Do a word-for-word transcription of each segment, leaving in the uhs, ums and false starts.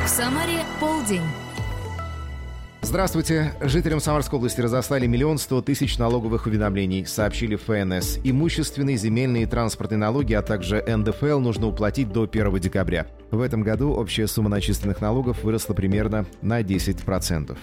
В Самаре полдень. Здравствуйте. Жителям Самарской области разослали миллион сто тысяч налоговых уведомлений, сообщили в эф эн эс. Имущественные, земельные и транспортные налоги, а также эн дэ эф эл нужно уплатить до первого декабря. В этом году общая сумма начисленных налогов выросла примерно на десять процентов.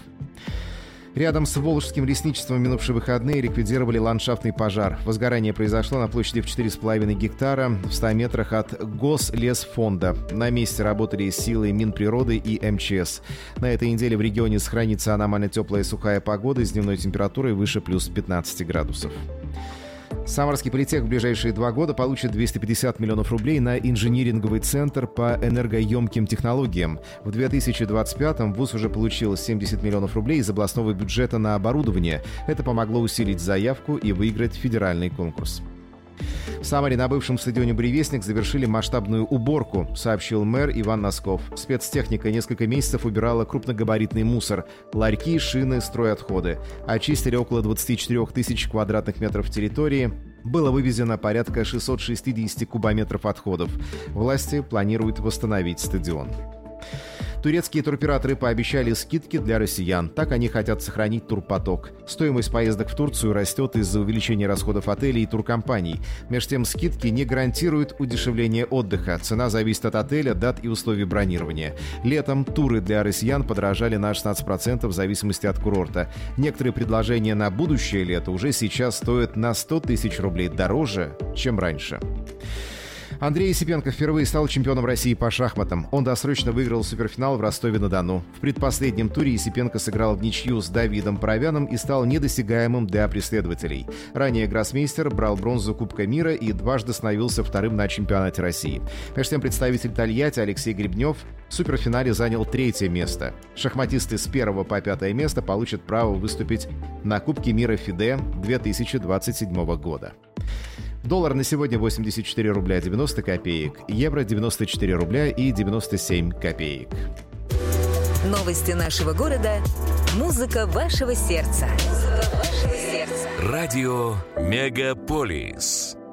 Рядом с Волжским лесничеством в минувшие выходные ликвидировали ландшафтный пожар. Возгорание произошло на площади в четыре с половиной гектара в ста метрах от Гослесфонда. На месте работали силы Минприроды и эм че эс. На этой неделе в регионе сохранится аномально теплая и сухая погода с дневной температурой выше плюс пятнадцати градусов. Самарский политех в ближайшие два года получит двести пятьдесят миллионов рублей на инжиниринговый центр по энергоемким технологиям. В две тысячи двадцать пятом вуз уже получил семьдесят миллионов рублей из областного бюджета на оборудование. Это помогло усилить заявку и выиграть федеральный конкурс. В Самаре на бывшем стадионе «Буревестник» завершили масштабную уборку, сообщил мэр Иван Носков. Спецтехника несколько месяцев убирала крупногабаритный мусор, ларьки, шины, стройотходы. Очистили около двадцати четырёх тысяч квадратных метров территории. Было вывезено порядка шестисот шестидесяти кубометров отходов. Власти планируют восстановить стадион. Турецкие туроператоры пообещали скидки для россиян. Так они хотят сохранить турпоток. Стоимость поездок в Турцию растет из-за увеличения расходов отелей и туркомпаний. Между тем, скидки не гарантируют удешевление отдыха. Цена зависит от отеля, дат и условий бронирования. Летом туры для россиян подорожали на шестнадцать процентов в зависимости от курорта. Некоторые предложения на будущее лето уже сейчас стоят на сто тысяч рублей дороже, чем раньше. Андрей Есипенко впервые стал чемпионом России по шахматам. Он досрочно выиграл суперфинал в Ростове-на-Дону. В предпоследнем туре Есипенко сыграл в ничью с Давидом Паравяном и стал недосягаемым для преследователей. Ранее гроссмейстер брал бронзу Кубка мира и дважды становился вторым на чемпионате России. Между тем, представитель Тольятти Алексей Гребнев в суперфинале занял третье место. Шахматисты с первого по пятое место получат право выступить на Кубке мира ФИДЕ две тысячи двадцать седьмого года. Доллар на сегодня восемьдесят четыре рубля девяносто копеек, евро девяносто четыре рубля и девяносто семь копеек. Новости нашего города. Музыка вашего сердца. Музыка вашего сердца. Радио Мегаполис.